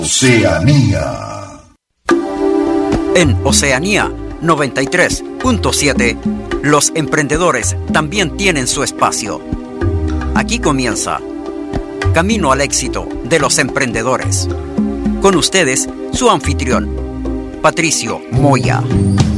Oceanía. En Oceanía 93.7, los emprendedores también tienen su espacio. Aquí comienza Camino al éxito de los emprendedores. Con ustedes, su anfitrión, Patricio Moya.